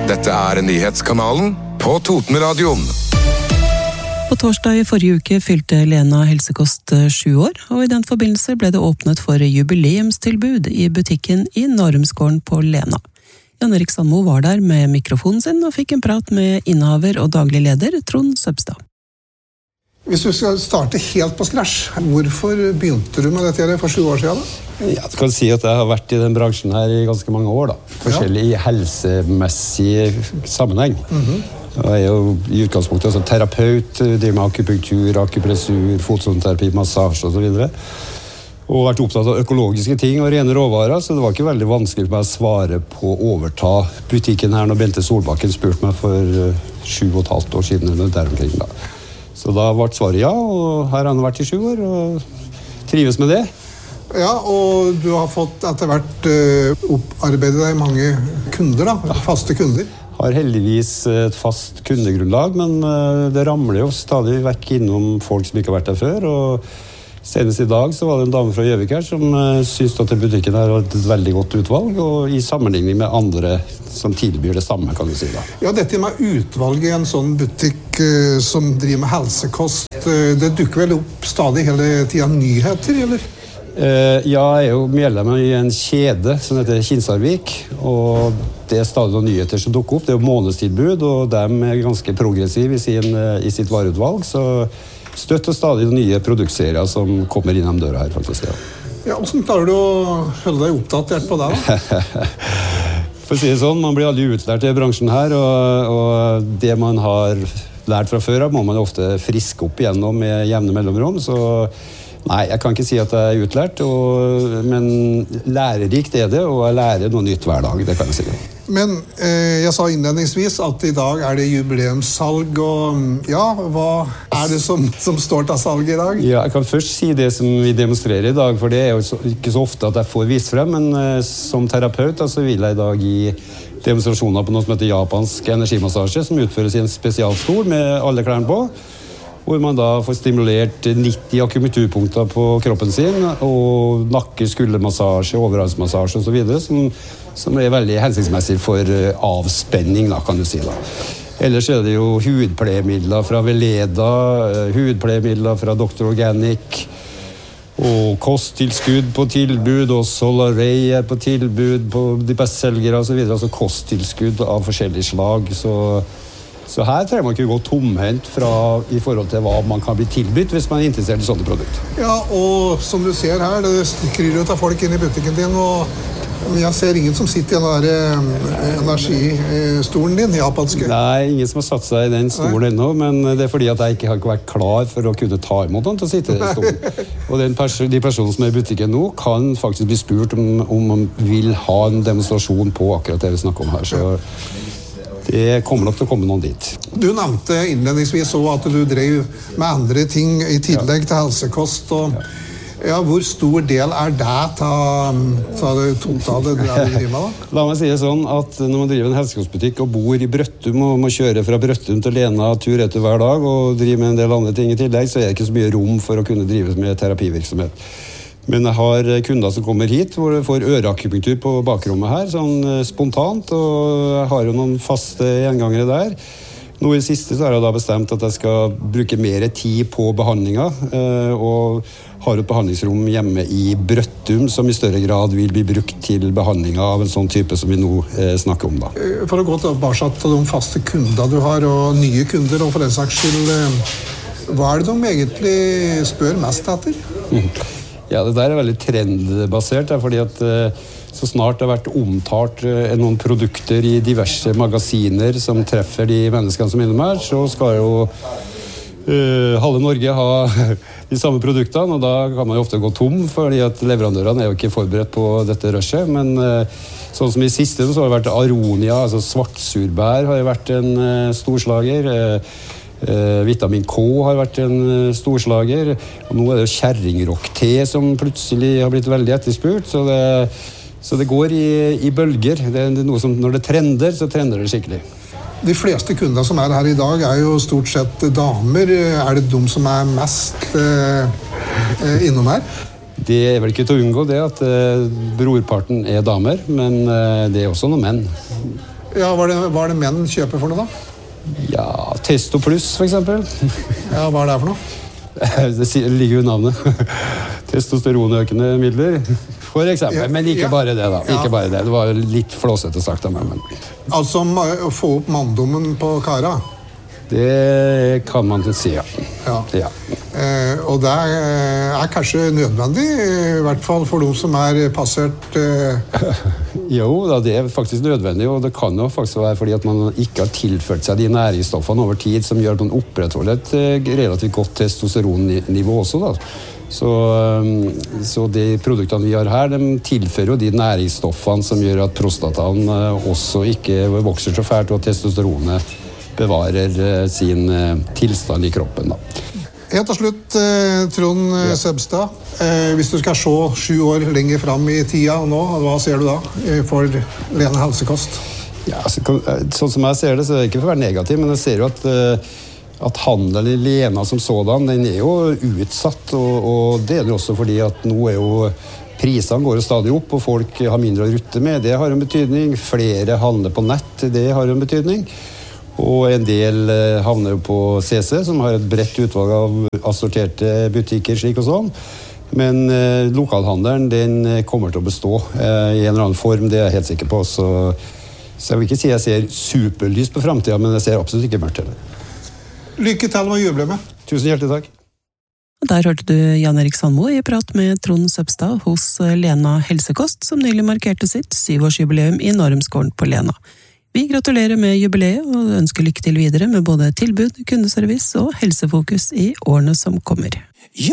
Dette nyhetskanalen på Totenradioen. På torsdag i forrige uke fylte Lena Helsekost 7 år, og i den forbindelse ble det åpnet for jubileumstilbud i butikken i Narumsgården på Lena. Jan Erik Sandmo var der med mikrofonen sin og fikk en prat med innehaver og daglig leder Trond Søbstad. Hvis du skal starte helt på scratch, hvorfor begynte du med dette for 7 år siden da? Ja, du kan si at jeg har vært i den bransjen her i ganske mange år da. Forskjellig i helsemessig sammenheng. Jeg jo i utgangspunktet terapeut, driver med akupunktur, akupressur, fotsoneterapi, massasje og så videre. Og vært opptatt av økologiske ting og rene råvarer, så det var ikke veldig vanskelig for meg å svare på å overta butikken her når Bente Solbakken spurte meg for 7,5 år siden eller der omkring da. Så da ble svaret ja, og her har han vært i 7 år og trives med det. Ja, og du har fått etter hvert opparbeidet deg mange kunder da, faste kunder. Har heldigvis et fast kundegrunnlag, men det ramler jo stadig vekk innom folk som ikke har vært der før, og senest i dag så var det en dame fra Gjøvik her som syntes at butikken her var et veldig godt utvalg, og i sammenligning med andre som tilbyr det samme, kan du si da. Ja, dette med utvalg i en sånn butikk som driver med helsekost, det dukker vel opp stadig hele tiden nyheter, eller? Ja, jeg jo medlem i en kjede som heter Kinsarvik, og det stadig noen nyheter som dukker opp. Det jo månedstilbud, og de ganske progressive i sitt vareutvalg, så støtt og stadig nye produktserier som kommer inn om døra her, faktisk. Ja, hvordan klarer du å holde deg oppdatert på det da? For å si det sånn, man blir aldri utlært i bransjen her, og det man har lært fra før av må man ofte friske opp igjennom med jevne mellomrom, så nei, jeg kan ikke si at jeg utlært, men lærerikt det, og jeg lærer noe nytt hver dag, det kan jeg si. Men jeg sa innledningsvis at i dag det jubileumssalg, og ja, hva det som står til salg i dag? Ja, jeg kan først si det som vi demonstrerer i dag, for det jo ikke så ofte at jeg får vist frem, men som terapeut så vil jeg i dag gi demonstrasjoner på noe som heter japansk energimassasje, som utføres i en spesialstol med alle klærne på, hvor man da får stimulert 90 akupunkturpunkter på kroppen sin, og nakke, skuldermassasje, overhalsmassasje og så videre, som veldig hensiktsmessig for avspenning, da, kan du si da. Ellers det jo hudpleiemidler fra Veleda, hudpleiemidler fra Dr. Organic, og kosttilskudd på tilbud, og Solaray på tilbud på de bestselgere og så videre, altså kosttilskudd av forskjellige slag, så her trenger man ikke gå tomhendt i forhold til hva man kan bli tilbudt hvis man interessert i sånne produkter. Ja, og som du ser her, det kryr ut av folk inn i butikken din, og jeg ser ingen som sitter i den der energistolen din, japanske. Nei, ingen som har satt seg i den stolen ennå, men det fordi at jeg ikke har vært klar for å kunne ta imot den til å sitte i den stolen. Og de personene som i butikken nå kan faktisk bli spurt om man vil ha en demonstrasjon på akkurat det vi snakker om her, så det kommer nok til å komme noen dit. Du nevnte innledningsvis også at du drev med andre ting i tillegg til helsekost, og ja, hvor stor del det til det totale du driver med da? La meg si det sånn at når man driver en helsekostbutikk og bor i Brøttum og må kjøre fra Brøttum til Lena tur etter hver dag og drive med en del andre ting i tillegg, så det ikke så mye rom for å kunne drive med terapivirksomhet. Men jeg har kunder som kommer hit hvor de får øreakupunktur på bakrommet her, sånn spontant, og jeg har jo noen faste gjengangere der. Nå i det siste så har jeg da bestemt at jeg skal bruke mer tid på behandlinger, og har et behandlingsrom hjemme i Brøttum som i større grad vil bli brukt til behandling av en sånn type som vi nå snakker om da. For å gå tilbake til de faste kunder du har, og nye kunder, og for den saks skyld, hva det de egentlig spør mest etter? Ja, det der veldig trendbasert, fordi at så snart det har vært omtalt noen produkter i diverse magasiner som treffer de menneskene som er innom her, så skal jo halve Norge ha de samme produktene, og da kan man jo ofte gå tom, fordi at leverandørene jo ikke forberedt på dette rushet, men sånn som i siste så har det vært Aronia, altså svartsurbær har jo vært en storslager, Vitamin K har vært en storslager, og nå det jo kjerringrock-te som plutselig har blitt veldig etterspurt, så det går i bølger. Det noe som, når det trender, så trender det skikkelig. De fleste kunder som her i dag jo stort sett damer. Det de som mest innom her? Det vel ikke til å unngå det at brorparten damer, men det også noen menn. Ja, hva er det menn kjøper for noe da? Ja, Testo Plus for eksempel. Ja, hva er det for noe? Det ligger jo i navnet. Testosteronøkende midler, for eksempel. Men ikke bare det da. Ikke bare det. Det var litt flåsete sagt av meg. Men... Altså å få opp manndommen på kara? Det kan man si, ja. Ja. Og det er kanskje nødvendig, i hvert fall for de som er passert... Jo, da, det er faktisk nødvendig, og det kan jo faktisk være fordi at man ikke har tilført seg de næringsstoffene over tid som gjør at man opprettholder et relativt godt testosteronnivå også, da. Så de produktene vi har her, de tilfører jo de næringsstoffene som gjør at prostataen også ikke vokser så fælt, og at testosteronet bevarer sin tilstand i kroppen, da. Helt til slutt, Trond Søbstad, hvis du skal se 7 år lenger frem i tida nå, hva ser du da for Lena Helsekost? Ja, sånn som jeg ser det, så er det ikke for å være negativ, men jeg ser jo at handelen i Lena som sådan, den er jo utsatt, og det er det også fordi at nå er jo prisene går jo stadig opp, og folk har mindre å rutte med, det har en betydning. Flere handler på nett, det har en betydning. Og en del havner jo på CC, som har et bredt utvalg av assorterte butikker, slik og sånn. Men lokalhandelen, den kommer til å bestå i en eller annen form, det er jeg helt sikker på. Så jeg vil ikke si jeg ser superlys på fremtiden, men jeg ser absolutt ikke mørkt til det. Lykke til med jubileet. Tusen hjertelig takk. Der hørte du Jan Erik Sandmo i prat med Trond Søbstad hos Lena Helsekost, som nylig markerte sitt 7-årsjubileum i Narumsgården på Lena. Vi gratulerer med jubileet og ønsker lykke til videre med både tilbud, kundeservice og helsefokus i årene som kommer.